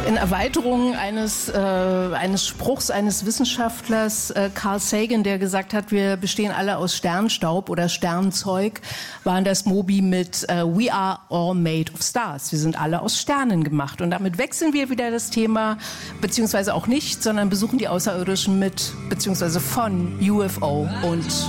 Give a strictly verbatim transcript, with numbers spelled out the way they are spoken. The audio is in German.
In Erweiterung eines, äh, eines Spruchs eines Wissenschaftlers, äh, Carl Sagan, der gesagt hat, wir bestehen alle aus Sternstaub oder Sternzeug, waren das Moby mit äh, We are all made of stars. Wir sind alle aus Sternen gemacht. Und damit wechseln wir wieder das Thema, beziehungsweise auch nicht, sondern besuchen die Außerirdischen mit, beziehungsweise von U F O und